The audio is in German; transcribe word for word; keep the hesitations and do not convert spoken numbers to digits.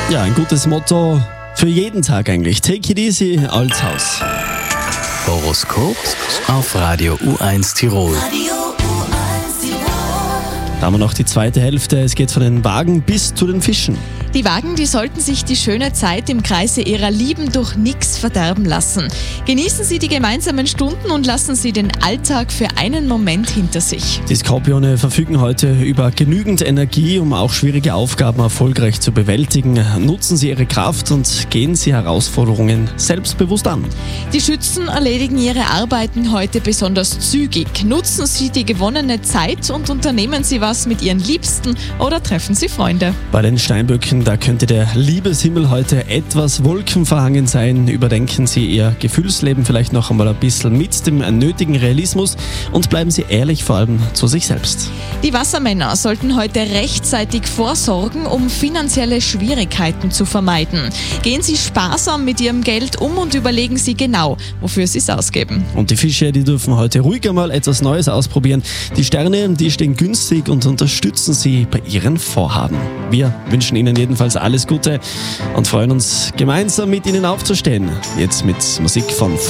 Ja, ein gutes Motto für jeden Tag eigentlich. Take it easy als Haus. Horoskop auf Radio U eins Tirol. Da haben wir noch die zweite Hälfte. Es geht von den Wagen bis zu den Fischen. Die Wagen, die sollten sich die schöne Zeit im Kreise ihrer Lieben durch nichts verderben lassen. Genießen Sie die gemeinsamen Stunden und lassen Sie den Alltag für einen Moment hinter sich. Die Skorpione verfügen heute über genügend Energie, um auch schwierige Aufgaben erfolgreich zu bewältigen. Nutzen Sie Ihre Kraft und gehen Sie Herausforderungen selbstbewusst an. Die Schützen erledigen ihre Arbeiten heute besonders zügig. Nutzen Sie die gewonnene Zeit und unternehmen Sie was mit Ihren Liebsten oder treffen Sie Freunde. Bei den Steinböcken, da könnte der Liebeshimmel heute etwas wolkenverhangen sein. Überdenken Sie Ihr Gefühlsleben vielleicht noch einmal ein bisschen mit dem nötigen Realismus und bleiben Sie ehrlich vor allem zu sich selbst. Die Wassermänner sollten heute rechtzeitig vorsorgen, um finanzielle Schwierigkeiten zu vermeiden. Gehen Sie sparsam mit Ihrem Geld um und überlegen Sie genau, wofür Sie es ausgeben. Und die Fische, die dürfen heute ruhiger mal etwas Neues ausprobieren. Die Sterne, die stehen günstig und unterstützen Sie bei Ihren Vorhaben. Wir wünschen Ihnen jedenfalls alles Gute und freuen uns, gemeinsam mit Ihnen aufzustehen. Jetzt mit Musik von